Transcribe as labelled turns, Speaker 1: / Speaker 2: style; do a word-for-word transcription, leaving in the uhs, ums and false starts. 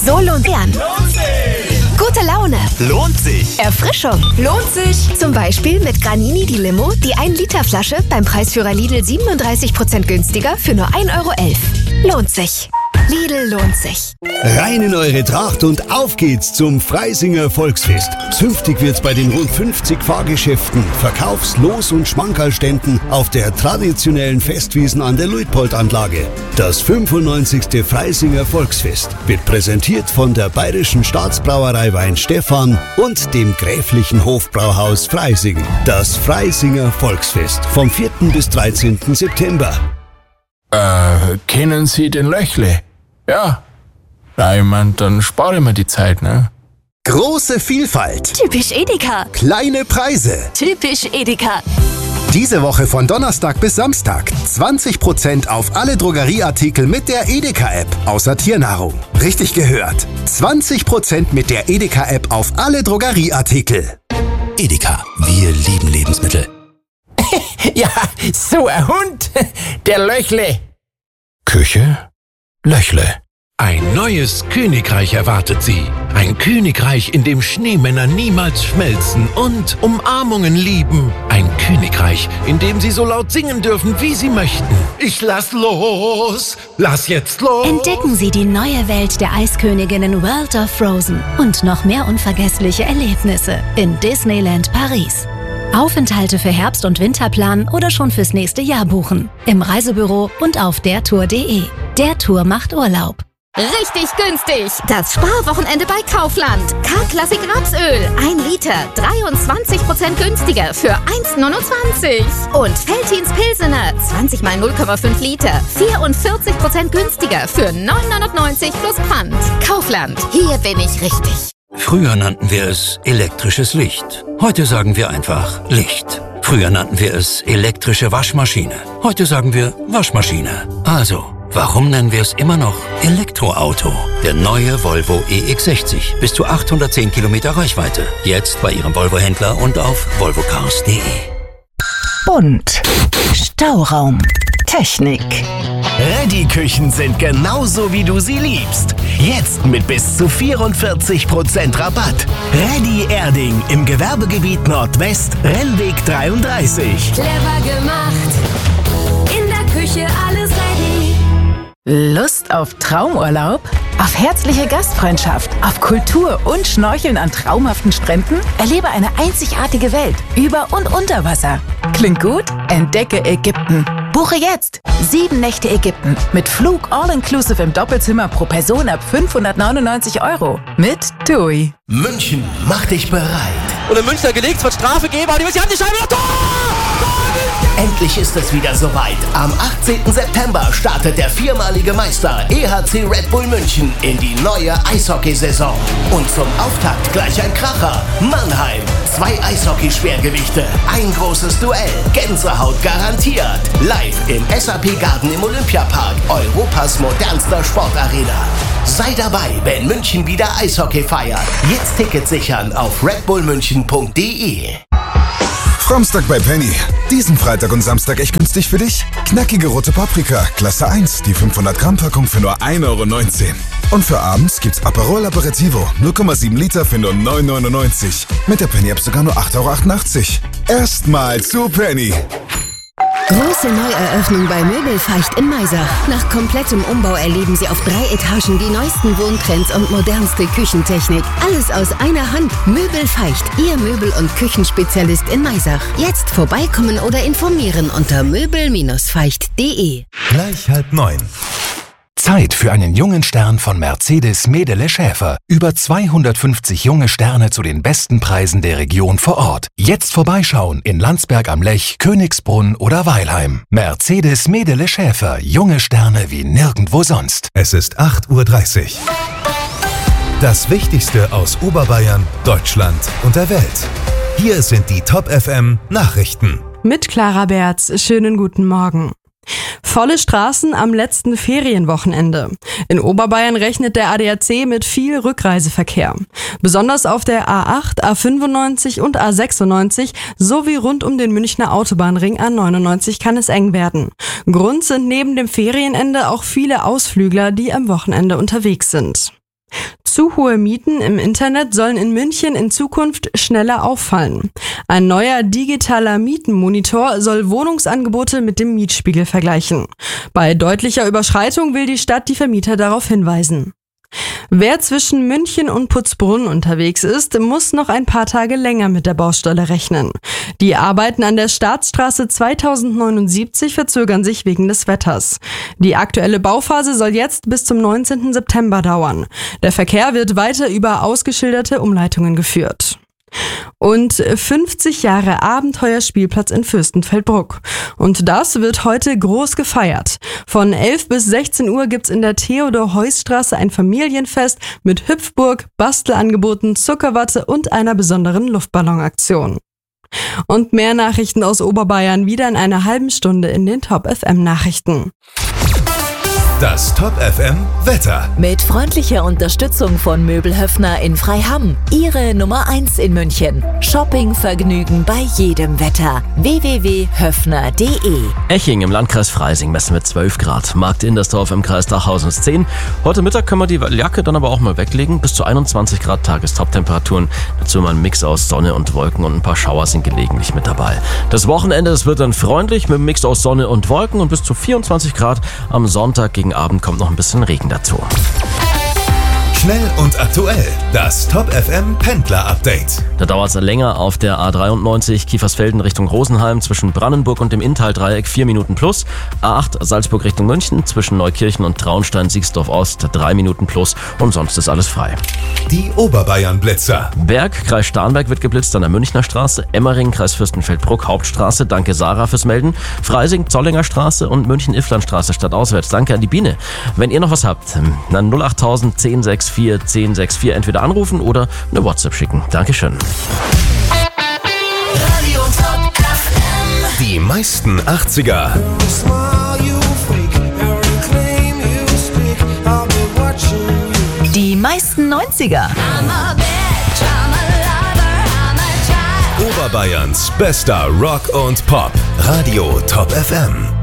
Speaker 1: So lohnt sich. Gute Laune.
Speaker 2: Lohnt sich.
Speaker 1: Erfrischung. Lohnt sich. Zum Beispiel mit Granini die Limo, die ein Liter Flasche beim Preisführer Lidl siebenunddreißig Prozent günstiger für nur ein Euro elf. Lohnt sich. Lidl lohnt sich.
Speaker 2: Rein in eure Tracht und auf geht's zum Freisinger Volksfest. Zünftig wird's bei den rund fünfzig Fahrgeschäften, Verkaufs-, Los- und Schmankerlständen auf der traditionellen Festwiesen an der Luitpold-Anlage. Das fünfundneunzigste Freisinger Volksfest wird präsentiert von der Bayerischen Staatsbrauerei Weinstefan und dem Gräflichen Hofbrauhaus Freising. Das Freisinger Volksfest vom vierten bis dreizehnten September.
Speaker 3: Äh, kennen Sie den Löchle? Ja. Ja, ich mein, dann spare ich mir die Zeit, ne?
Speaker 2: Große Vielfalt.
Speaker 1: Typisch Edeka.
Speaker 2: Kleine Preise.
Speaker 1: Typisch Edeka.
Speaker 2: Diese Woche von Donnerstag bis Samstag zwanzig Prozent auf alle Drogerieartikel mit der Edeka-App, außer Tiernahrung. Richtig gehört. zwanzig Prozent mit der Edeka-App auf alle Drogerieartikel.
Speaker 4: Edeka, wir lieben Lebensmittel.
Speaker 3: Ja, so ein Hund. Der Löchle.
Speaker 4: Küche? Löchle.
Speaker 5: Ein neues Königreich erwartet Sie. Ein Königreich, in dem Schneemänner niemals schmelzen und Umarmungen lieben. Ein Königreich, in dem Sie so laut singen dürfen, wie Sie möchten. Ich lass los, lass jetzt los.
Speaker 6: Entdecken Sie die neue Welt der Eisköniginnen World of Frozen und noch mehr unvergessliche Erlebnisse in Disneyland Paris. Aufenthalte für Herbst- und Winterplan oder schon fürs nächste Jahr buchen. Im Reisebüro und auf dertour punkt de. Der Tour macht Urlaub.
Speaker 7: Richtig günstig! Das Sparwochenende bei Kaufland. K-Klassik Rapsöl, ein Liter, dreiundzwanzig Prozent günstiger für eins neunundzwanzig. Und Veltins Pilsener, zwanzig mal null Komma fünf Liter, vierundvierzig Prozent günstiger für neun neunundneunzig plus Pfand. Kaufland, hier bin ich richtig.
Speaker 4: Früher nannten wir es elektrisches Licht. Heute sagen wir einfach Licht. Früher nannten wir es elektrische Waschmaschine. Heute sagen wir Waschmaschine. Also, warum nennen wir es immer noch Elektroauto? Der neue Volvo E X sechzig. Bis zu achthundertzehn Kilometer Reichweite. Jetzt bei Ihrem Volvo-Händler und auf volvo cars punkt de.
Speaker 8: Bunt. Stauraum. Technik.
Speaker 9: Ready-Küchen sind genauso, wie du sie liebst. Jetzt mit bis zu vierundvierzig Prozent Rabatt. Ready Erding im Gewerbegebiet Nordwest, Rennweg dreiunddreißig.
Speaker 7: Clever gemacht. In der Küche alles ready.
Speaker 8: Lust auf Traumurlaub? Auf herzliche Gastfreundschaft, auf Kultur und Schnorcheln an traumhaften Stränden? Erlebe eine einzigartige Welt über und unter Wasser. Klingt gut? Entdecke Ägypten. Buche jetzt sieben Nächte Ägypten mit Flug all-inclusive im Doppelzimmer pro Person ab fünfhundertneunundneunzig Euro mit TUI.
Speaker 9: München, mach dich bereit.
Speaker 10: Und in München gelegt, es wird Strafe geben, aber die haben die Scheibe noch Tor!
Speaker 9: Endlich ist es wieder soweit. Am achtzehnten September startet der viermalige Meister E H C Red Bull München in die neue Eishockeysaison. Und zum Auftakt gleich ein Kracher. Mannheim. Zwei Eishockey-Schwergewichte. Ein großes Duell. Gänsehaut garantiert. Live im S A P Garden im Olympiapark. Europas modernster Sportarena. Sei dabei, wenn München wieder Eishockey feiert. Jetzt Tickets sichern auf redbullmünchen punkt de.
Speaker 11: Framstag bei Penny. Diesen Freitag und Samstag echt günstig für dich? Knackige rote Paprika, Klasse eins, die fünfhundert Gramm Packung für nur ein Euro neunzehn. Und für abends gibt's Aperol Aperitivo, null Komma sieben Liter für nur neun neunundneunzig. Mit der Penny-App sogar nur acht Euro achtundachtzig. Erstmal zu Penny.
Speaker 1: Große Neueröffnung bei Möbelfeicht in Maisach. Nach komplettem Umbau erleben Sie auf drei Etagen die neuesten Wohntrends und modernste Küchentechnik. Alles aus einer Hand. Möbelfeicht, Ihr Möbel- und Küchenspezialist in Maisach. Jetzt vorbeikommen oder informieren unter möbel feicht punkt de.
Speaker 12: Gleich halb neun. Zeit für einen jungen Stern von Mercedes Medele Schäfer. Über zweihundertfünfzig junge Sterne zu den besten Preisen der Region vor Ort. Jetzt vorbeischauen in Landsberg am Lech, Königsbrunn oder Weilheim. Mercedes Medele Schäfer. Junge Sterne wie nirgendwo sonst.
Speaker 13: Es ist acht Uhr dreißig. Das Wichtigste aus Oberbayern, Deutschland und der Welt. Hier sind die Top F M Nachrichten.
Speaker 14: Mit Clara Berz. Schönen guten Morgen. Volle Straßen am letzten Ferienwochenende. In Oberbayern rechnet der A D A C mit viel Rückreiseverkehr. Besonders auf der A acht, A fünfundneunzig und A sechsundneunzig sowie rund um den Münchner Autobahnring A neunundneunzig kann es eng werden. Grund sind neben dem Ferienende auch viele Ausflügler, die am Wochenende unterwegs sind. Zu hohe Mieten im Internet sollen in München in Zukunft schneller auffallen. Ein neuer digitaler Mietenmonitor soll Wohnungsangebote mit dem Mietspiegel vergleichen. Bei deutlicher Überschreitung will die Stadt die Vermieter darauf hinweisen. Wer zwischen München und Putzbrunn unterwegs ist, muss noch ein paar Tage länger mit der Baustelle rechnen. Die Arbeiten an der Staatsstraße zweitausendneunundsiebzig verzögern sich wegen des Wetters. Die aktuelle Bauphase soll jetzt bis zum neunzehnten September dauern. Der Verkehr wird weiter über ausgeschilderte Umleitungen geführt. Und fünfzig Jahre Abenteuerspielplatz in Fürstenfeldbruck. Und das wird heute groß gefeiert. Von elf bis sechzehn Uhr gibt's in der Theodor-Heuss-Straße ein Familienfest mit Hüpfburg, Bastelangeboten, Zuckerwatte und einer besonderen Luftballonaktion. Und mehr Nachrichten aus Oberbayern wieder in einer halben Stunde in den Top F M Nachrichten.
Speaker 13: Das Top F M Wetter.
Speaker 15: Mit freundlicher Unterstützung von Möbelhöfner in Freiham. Ihre Nummer eins in München. Shoppingvergnügen bei jedem Wetter. w w w punkt höfner punkt d e.
Speaker 16: Eching im Landkreis Freising messen wir zwölf Grad. Markt Indersdorf im Kreis Dachhausen ist zehn. Heute Mittag können wir die Jacke dann aber auch mal weglegen. Bis zu einundzwanzig Grad Tagestoptemperaturen. Dazu mal ein Mix aus Sonne und Wolken und ein paar Schauer sind gelegentlich mit dabei. Das Wochenende, das wird dann freundlich mit einem Mix aus Sonne und Wolken und bis zu vierundzwanzig Grad. Am Sonntag gegen Abend kommt noch ein bisschen Regen dazu.
Speaker 13: Schnell und aktuell. Das Top F M Pendler Update.
Speaker 16: Da dauert es länger auf der A dreiundneunzig Kiefersfelden Richtung Rosenheim zwischen Brandenburg und dem Inntal-Dreieck vier Minuten plus. A acht Salzburg Richtung München zwischen Neukirchen und Traunstein-Siegsdorf Ost drei Minuten plus und sonst ist alles frei.
Speaker 13: Die Oberbayern-Blitzer.
Speaker 16: Berg, Kreis Starnberg wird geblitzt an der Münchner Straße, Emmering, Kreis Fürstenfeldbruck, Hauptstraße, danke Sarah fürs Melden, Freising, Zollinger Straße und München-Ifflandstraße stadtauswärts, danke an die Biene. Wenn ihr noch was habt, dann null acht null null null zehn sechs vier zehn sechs vier entweder anrufen oder eine WhatsApp schicken. Dankeschön.
Speaker 13: Die meisten achtziger.
Speaker 15: Die meisten neunziger.
Speaker 13: Oberbayerns bester Rock und Pop. Radio Top F M.